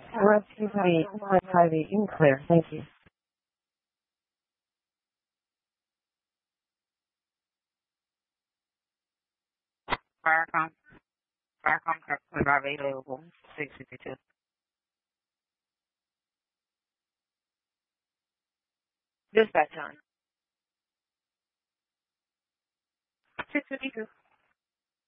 Rescue 58 in clear. Thank you. Firecom, Firecom customer driver available, 652. Dispatch on. 652.